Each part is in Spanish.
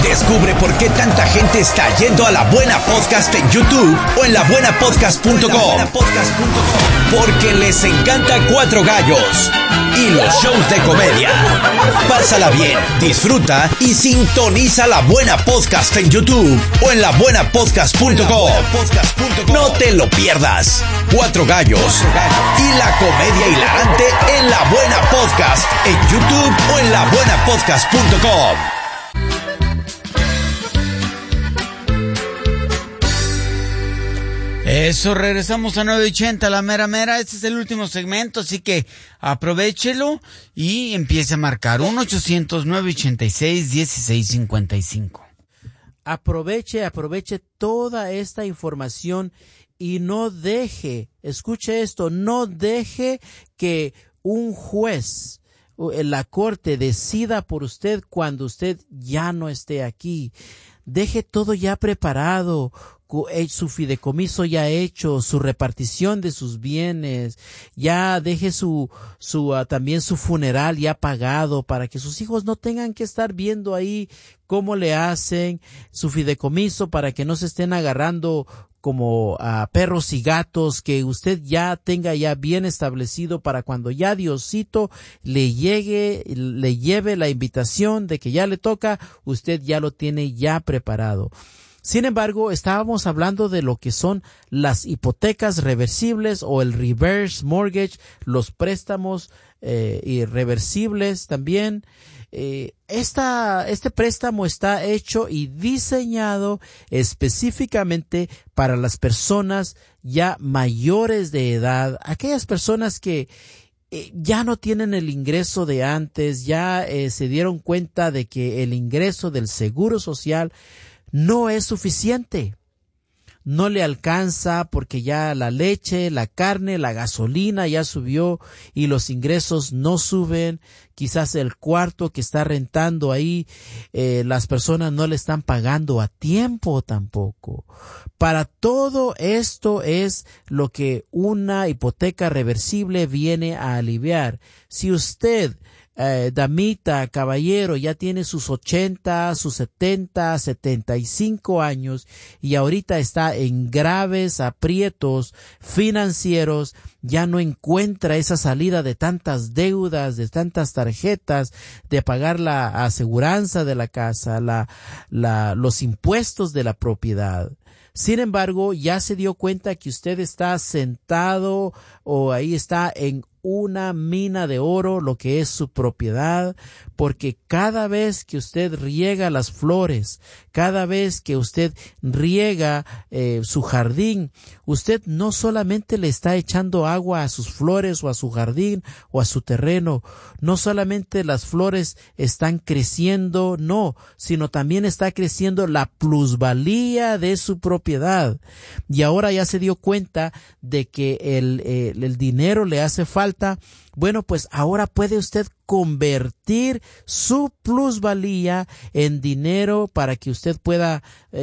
Descubre por qué tanta gente está yendo a La Buena Podcast en YouTube o en labuenapodcast.com. Porque les encanta Cuatro Gallos y los shows de comedia. Pásala bien, disfruta y sintoniza La Buena Podcast en YouTube o en labuenapodcast.com. No te lo pierdas. Cuatro Gallos y la comedia hilarante en La Buena Podcast en YouTube o en labuenapodcast.com. Eso, regresamos a 9:80, la mera mera. Este es el último segmento, así que aprovéchelo y empiece a marcar 1-800-986-1655. Aproveche toda esta información y no deje, escuche esto, no deje que un juez en la corte decida por usted cuando usted ya no esté aquí. Deje todo ya preparado, su fideicomiso ya hecho, su repartición de sus bienes, ya deje también su funeral ya pagado para que sus hijos no tengan que estar viendo ahí cómo le hacen su fideicomiso, para que no se estén agarrando como a perros y gatos, que usted ya tenga ya bien establecido para cuando ya Diosito le lleve la invitación de que ya le toca, usted ya lo tiene ya preparado. Sin embargo, estábamos hablando de lo que son las hipotecas reversibles o el reverse mortgage, los préstamos irreversibles también. Este préstamo está hecho y diseñado específicamente para las personas ya mayores de edad, aquellas personas que ya no tienen el ingreso de antes, ya se dieron cuenta de que el ingreso del Seguro Social no es suficiente. No le alcanza porque ya la leche, la carne, la gasolina ya subió y los ingresos no suben. Quizás el cuarto que está rentando ahí, las personas no le están pagando a tiempo tampoco. Para todo esto es lo que una hipoteca reversible viene a aliviar. Si usted, damita, caballero, ya tiene sus 80, sus 70, 75 años y ahorita está en graves aprietos financieros, ya no encuentra esa salida de tantas deudas, de tantas tarjetas, de pagar la aseguranza de la casa, los impuestos de la propiedad. Sin embargo, ya se dio cuenta que usted está sentado o ahí está en una mina de oro, lo que es su propiedad, porque cada vez que usted riega las flores, cada vez que usted riega su jardín, usted no solamente le está echando agua a sus flores o a su jardín o a su terreno, no solamente las flores están creciendo, no, sino también está creciendo la plusvalía de su propiedad. Y ahora ya se dio cuenta de que el dinero le hace falta. Bueno, pues ahora puede usted convertir su plusvalía en dinero para que usted pueda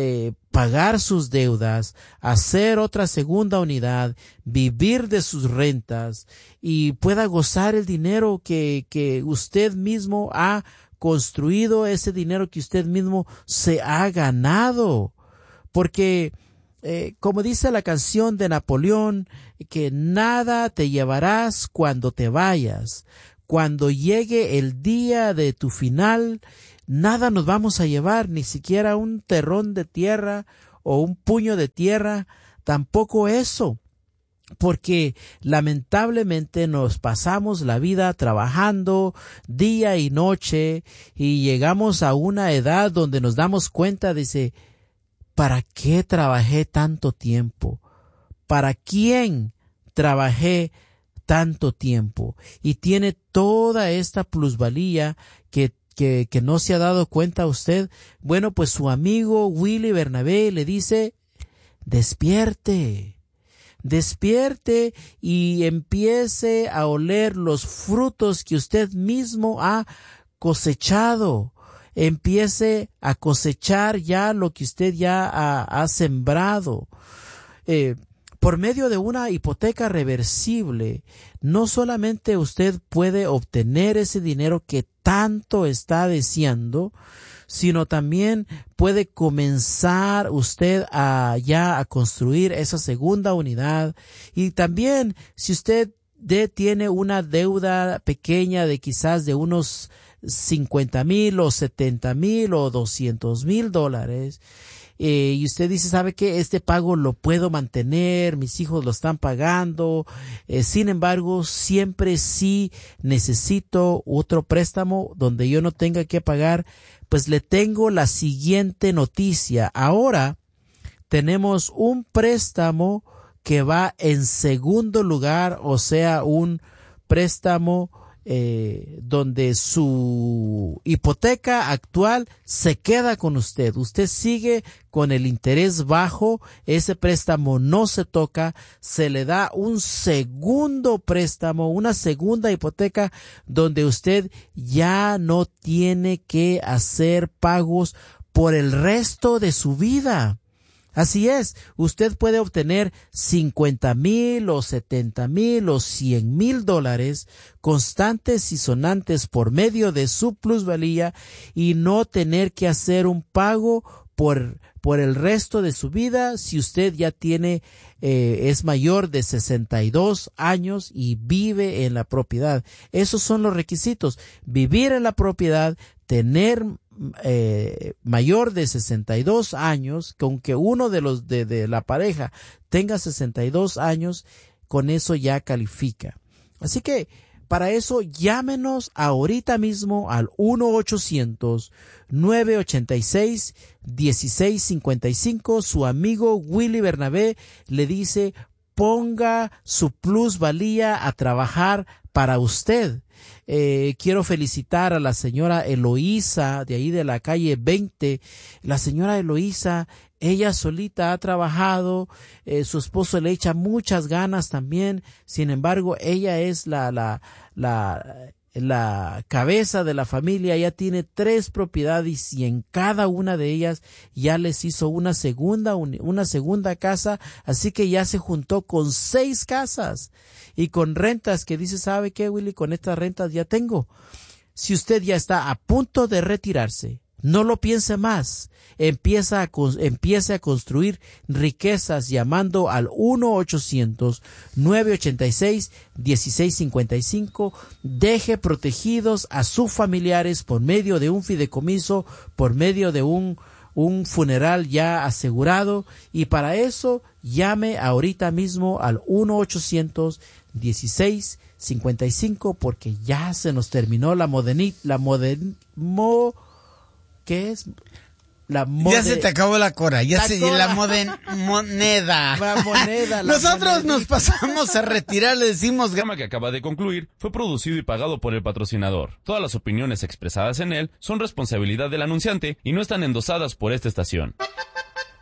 pagar sus deudas, hacer otra segunda unidad, vivir de sus rentas y pueda gozar el dinero que usted mismo ha construido, ese dinero que usted mismo se ha ganado. Porque como dice la canción de Napoleón, que nada te llevarás cuando te vayas. Cuando llegue el día de tu final, nada nos vamos a llevar, ni siquiera un terrón de tierra o un puño de tierra, tampoco eso. Porque lamentablemente nos pasamos la vida trabajando día y noche y llegamos a una edad donde nos damos cuenta, dice, ¿para qué trabajé tanto tiempo? ¿Para quién trabajé tanto tiempo? Y tiene toda esta plusvalía que no se ha dado cuenta usted. Bueno, pues su amigo Willy Bernabé le dice, despierte y empiece a oler los frutos que usted mismo ha cosechado. Empiece a cosechar ya lo que usted ya ha sembrado. Por medio de una hipoteca reversible, no solamente usted puede obtener ese dinero que tanto está deseando, sino también puede comenzar usted a construir esa segunda unidad. Y también, si usted tiene una deuda pequeña de quizás de unos $50,000 o $70,000 o $200,000, y usted dice, ¿sabe qué? Este pago lo puedo mantener, mis hijos lo están pagando, sin embargo, siempre sí necesito otro préstamo donde yo no tenga que pagar. Pues le tengo la siguiente noticia. Ahora tenemos un préstamo que va en segundo lugar, o sea, un préstamo donde su hipoteca actual se queda con usted. Usted sigue con el interés bajo, ese préstamo no se toca, se le da un segundo préstamo, una segunda hipoteca donde usted ya no tiene que hacer pagos por el resto de su vida. Así es, usted puede obtener $50,000 o $70,000 o $100,000 constantes y sonantes por medio de su plusvalía y no tener que hacer un pago por el resto de su vida si usted ya es mayor de 62 años y vive en la propiedad. Esos son los requisitos: vivir en la propiedad, tener mayor de 62 años, que aunque uno de la pareja tenga 62 años, con eso ya califica. Así que para eso llámenos ahorita mismo al 1-800-986-1655. Su amigo Willy Bernabé le dice: ponga su plusvalía a trabajar para usted. Quiero felicitar a la señora Eloísa de ahí de la calle 20. La señora Eloísa, ella solita ha trabajado, su esposo le echa muchas ganas también. Sin embargo, ella es la cabeza de la familia. Ya tiene 3 propiedades y en cada una de ellas ya les hizo una segunda casa, así que ya se juntó con 6 casas y con rentas que dice, ¿sabe qué, Willy? Con estas rentas ya tengo. Si usted ya está a punto de retirarse, no lo piense más. Empiece a construir riquezas llamando al 1-800-986-1655. Deje protegidos a sus familiares por medio de un fideicomiso, por medio de un funeral ya asegurado, y para eso llame ahorita mismo al 1-800-1655 porque ya se nos terminó ya se te acabó la cora, la moneda. Nosotros nos pasamos a retirar, le decimos. El programa que acaba de concluir fue producido y pagado por el patrocinador. Todas las opiniones expresadas en él son responsabilidad del anunciante y no están endosadas por esta estación.